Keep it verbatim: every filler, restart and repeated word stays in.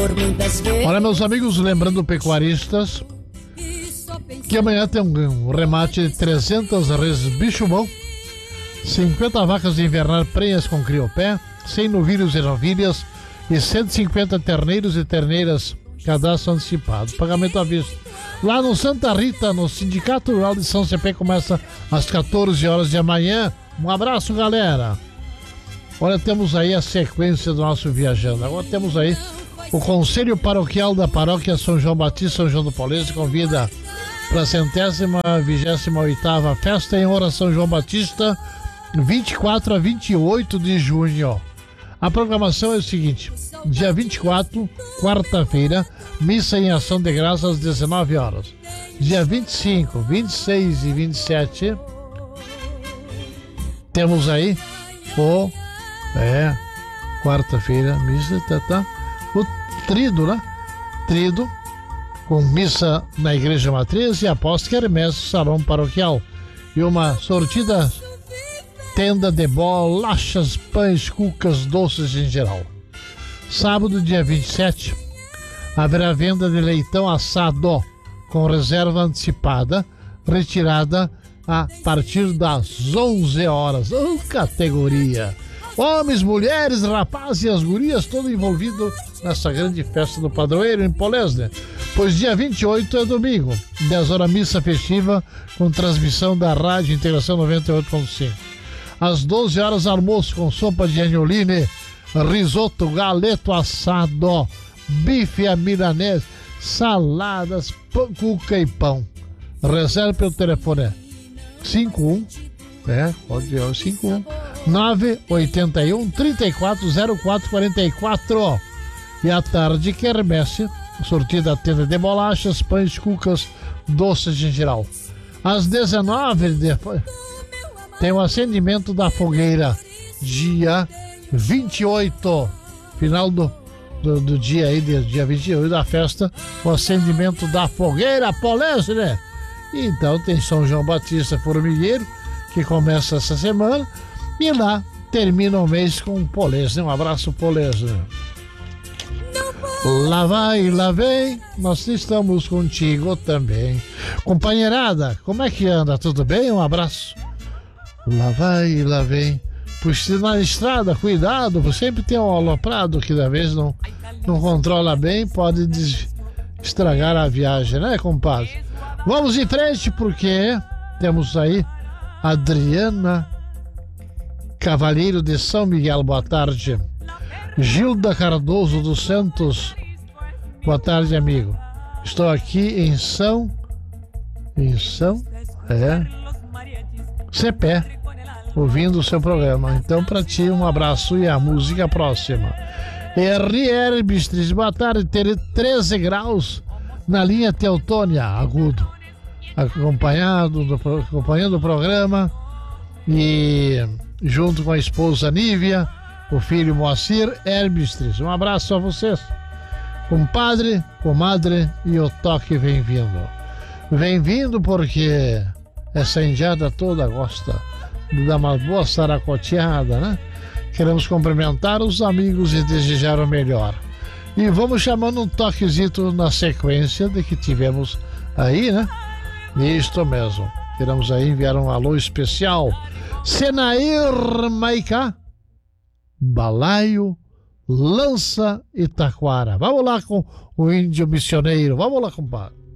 Olha, meus amigos, lembrando pecuaristas que amanhã tem um, um remate de trezentas reses bicho bom, cinquenta vacas de invernar prenhas com criopé, cem novilhos e novilhas e cento e cinquenta terneiros e terneiras, cadastro antecipado, pagamento à vista. Lá no Santa Rita, no Sindicato Rural de São Cepé, começa às quatorze horas de amanhã. Um abraço, galera. Olha, temos aí a sequência do nosso Viajando. Agora temos aí o Conselho Paroquial da Paróquia São João Batista, São João do Paulista, convida para a centésima, vigésima oitava Festa em Honra a São João Batista, vinte e quatro a vinte e oito de junho. A programação é o seguinte: dia vinte e quatro, quarta-feira, missa em ação de graças às dezenove horas. Dia vinte e cinco, vinte e seis e vinte e sete, temos aí o é, quarta-feira, missa, tá, tá, o trido, né? Trido, com missa na Igreja Matriz e após quermesse, salão paroquial. E uma sortida tenda de bolachas, pães, cucas, doces em geral. Sábado, dia vinte e sete, haverá venda de leitão assado com reserva antecipada, retirada a partir das onze horas. Oh, categoria! Homens, mulheres, rapazes e as gurias, todo envolvido nessa grande festa do padroeiro em Polesne. Pois dia vinte e oito é domingo, dez horas missa festiva com transmissão da Rádio Integração noventa e oito ponto cinco. Às doze horas almoço com sopa de agnoline, risoto, galeto assado, bife à milanese, saladas, pão, cuca e pão. Reserve pelo telefone cinco um, é, pode ir, cinco um nove oito um, três quatro zero quatro quatro quatro. E à tarde, quermesse, sortida tenda de bolachas, pães, cucas, doces em geral. Às dezenove, tem o acendimento da fogueira, dia vinte e oito, final do, do, do dia aí, dia vinte e oito da festa, o acendimento da fogueira Polesne, né? Então tem São João Batista Formigueiro, que começa essa semana, e lá termina o mês com Polesne. Um abraço, Polesne. Lá vai, lá vem, nós estamos contigo também. Companheirada, como é que anda? Tudo bem? Um abraço. Lá vai, lá vem. Puxa, na estrada, cuidado, sempre tem um aloprado que da vez não, não controla bem, pode des- estragar a viagem, né, compadre? Vamos em frente, porque temos aí Adriana Cavalheiro de São Miguel, boa tarde. Gilda Cardoso dos Santos, boa tarde, amigo. Estou aqui em São em São é Cepé, ouvindo o seu programa. Então, para ti, um abraço e a música próxima. R R Bistris, boa tarde. Ter treze graus na linha Teutônia, agudo, acompanhado do, acompanhando o programa e junto com a esposa Nívia, o filho Moacir Herbistres. Um abraço a vocês, compadre, comadre, e o toque vem vindo. Vem vindo porque essa indiada toda gosta de dar uma boa saracoteada, né? Queremos cumprimentar os amigos e desejar o melhor. E vamos chamando um toquezito na sequência de que tivemos aí, né? Isto mesmo. Queremos aí enviar um alô especial. Senair Maicá, Balaio, Lança e Taquara. Vamos lá com o índio missioneiro. Vamos lá, compadre.